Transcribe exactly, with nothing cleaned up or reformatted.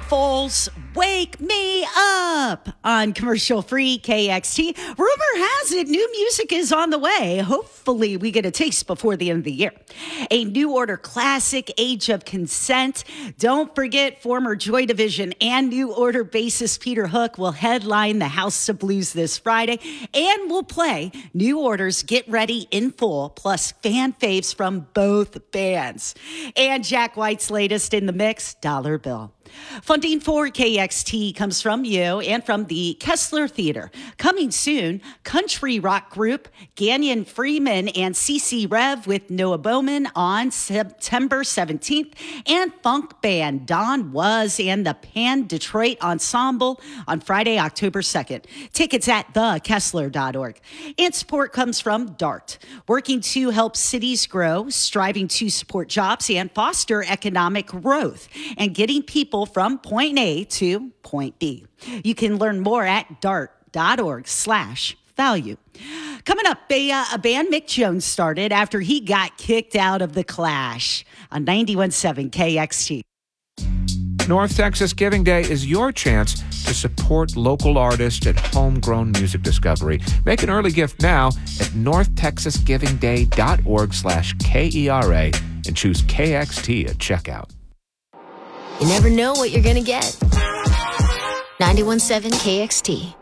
Foles, Wake Me Up on commercial free K X T. Rumor has it new music is on the way. Hopefully we get a taste before the end of the year. A New Order classic, Age of Consent. Don't forget former Joy Division and New Order bassist Peter Hook will headline the House of Blues this Friday and will play New Order's Get Ready in Full plus fan faves from both bands. And Jack White's latest in the mix, Dollar Bill. Funding for K X T comes from you and from the Kessler Theater. Coming soon, country rock group Ganyan Freeman and C C Rev with Noah Bowman on September seventeenth, and funk band Don Was and the Pan Detroit Ensemble on Friday, October second. Tickets at the kessler dot org. And support comes from DART, working to help cities grow, striving to support jobs and foster economic growth, and getting people from point A to point B. You can learn more at dart.org slash value. Coming up, a, uh, a band Mick Jones started after he got kicked out of The Clash on ninety-one point seven K X T. North Texas Giving Day is your chance to support local artists at Homegrown Music Discovery. Make an early gift now at northtexasgivingday.org slash K-E-R-A and choose K X T at checkout. You never know what you're going to get. ninety-one point seven K X T.